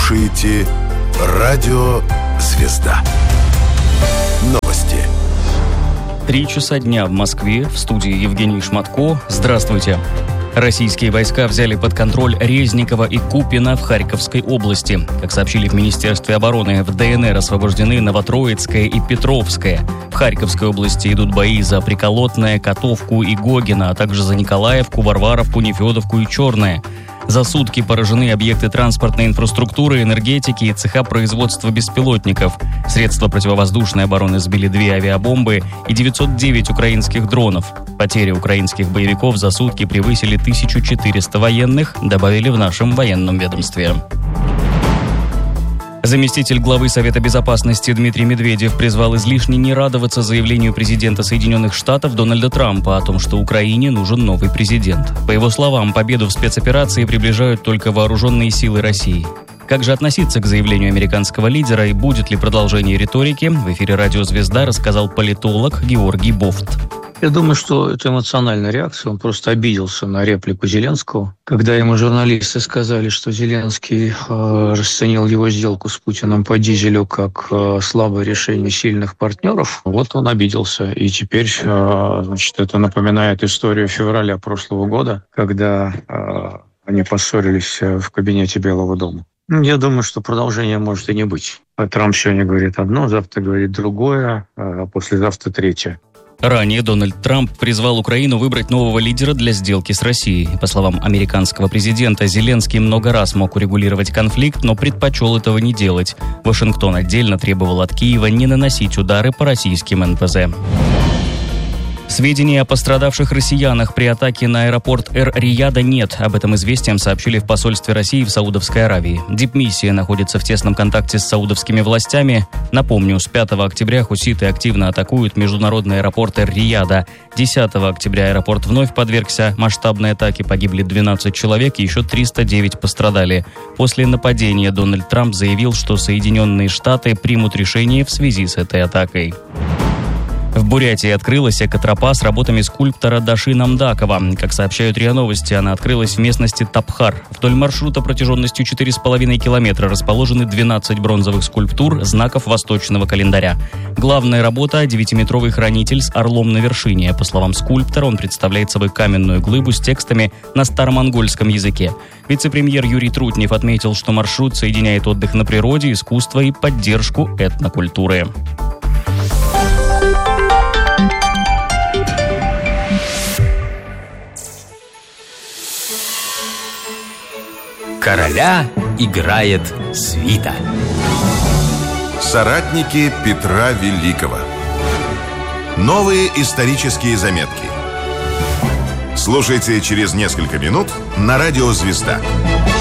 слушаете Радио «Звезда». Новости. 3 часа дня в Москве. В студии Евгений Шматко. Здравствуйте. Российские войска взяли под контроль Резниково и Купино в Харьковской области. Как сообщили в Министерстве обороны, в ДНР освобождены Новотроицкое и Петровское. В Харьковской области идут бои за Приколотное, Котовку и Гогино, а также за Николаевку, Варваровку, Нефедовку и Черное. За сутки поражены объекты транспортной инфраструктуры, энергетики и цеха производства беспилотников. Средства противовоздушной обороны сбили 2 авиабомбы и 909 украинских дронов. Потери украинских боевиков за сутки превысили 1400 военных, добавили в нашем военном ведомстве. Заместитель главы Совета Безопасности Дмитрий Медведев призвал излишне не радоваться заявлению президента Соединенных Штатов Дональда Трампа о том, что Украине нужен новый президент. По его словам, победу в спецоперации приближают только вооруженные силы России. Как же относиться к заявлению американского лидера и будет ли продолжение риторики, в эфире «Радио Звезда» рассказал политолог Георгий Бофт. Я думаю, что это эмоциональная реакция. Он просто обиделся на реплику Зеленского. Когда ему журналисты сказали, что Зеленский расценил его сделку с Путиным по дизелю как слабое решение сильных партнеров, вот он обиделся. И теперь, это напоминает историю февраля прошлого года, когда они поссорились в кабинете Белого дома. Я думаю, что продолжения может и не быть. Трамп сегодня говорит одно, завтра говорит другое, а послезавтра третье. Ранее Дональд Трамп призвал Украину выбрать нового лидера для сделки с Россией. По словам американского президента, Зеленский много раз мог урегулировать конфликт, но предпочел этого не делать. Вашингтон отдельно требовал от Киева не наносить удары по российским НПЗ. Сведений о пострадавших россиянах при атаке на аэропорт Эр-Рияда нет. Об этом известием сообщили в посольстве России в Саудовской Аравии. Дипмиссия находится в тесном контакте с саудовскими властями. Напомню, с 5 октября хуситы активно атакуют международный аэропорт Эр-Рияда. 10 октября аэропорт вновь подвергся масштабной атаке. Погибли 12 человек и еще 309 пострадали. После нападения Дональд Трамп заявил, что Соединенные Штаты примут решение в связи с этой атакой. В Бурятии открылась экотропа с работами скульптора Даши Намдакова. Как сообщают РИА Новости, она открылась в местности Табхар. Вдоль маршрута протяженностью 4,5 километра расположены 12 бронзовых скульптур, знаков восточного календаря. Главная работа – 9-метровый хранитель с орлом на вершине. По словам скульптора, он представляет собой каменную глыбу с текстами на старомонгольском языке. Вице-премьер Юрий Трутнев отметил, что маршрут соединяет отдых на природе, искусство и поддержку этнокультуры. Короля играет свита. Соратники Петра Великого. Новые исторические заметки. Слушайте через несколько минут на Радио «Звезда».